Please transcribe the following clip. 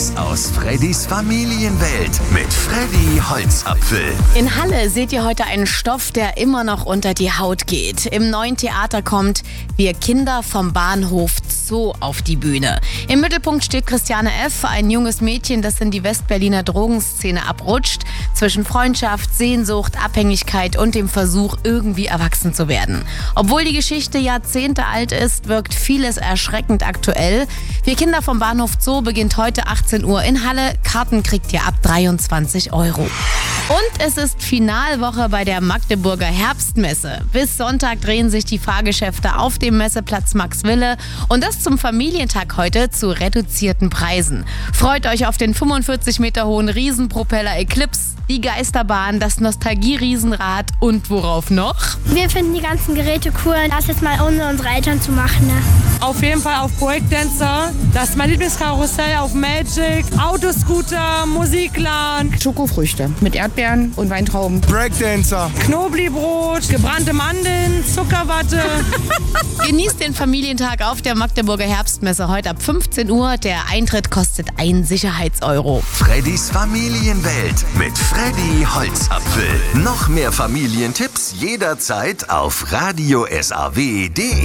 Tipps aus Freddys Familienwelt mit Freddy Holzapfel. In Halle seht ihr heute einen Stoff, der immer noch unter die Haut geht. Im neuen Theater kommt Wir Kinder vom Bahnhof Zoo auf die Bühne. Im Mittelpunkt steht Christiane F., ein junges Mädchen, das in die Westberliner Drogenszene abrutscht, zwischen Freundschaft, Sehnsucht, Abhängigkeit und dem Versuch, irgendwie erwachsen zu werden. Obwohl die Geschichte Jahrzehnte alt ist, wirkt vieles erschreckend aktuell. Wir Kinder vom Bahnhof Zoo beginnt heute 18 Uhr in Halle. Karten kriegt ihr ab 23 €. Und es ist Finalwoche bei der Magdeburger Herbstmesse. Bis Sonntag drehen sich die Fahrgeschäfte auf dem Messeplatz Maxwille und das zum Familientag heute zu reduzierten Preisen. Freut euch auf den 45 Meter hohen Riesenpropeller Eclipse, die Geisterbahn, das Nostalgie-Riesenrad und worauf noch? Wir finden die ganzen Geräte cool. Das jetzt mal ohne unsere Eltern zu machen. Ne? Auf jeden Fall auf Breakdancer. Das ist mein Lieblingskarussell auf Magic. Autoscooter, Musikland. Schokofrüchte mit Erdbeeren und Weintrauben. Breakdancer. Knoblauchbrot, gebrannte Mandeln, Zuckerwatte. Genießt den Familientag auf der Magdeburger Herbstmesse heute ab 15 Uhr. Der Eintritt kostet 1 Sicherheits-Euro. Freddys Familienwelt mit Freddy Holzapfel. Noch mehr Familientipps jederzeit auf radiosaw.de.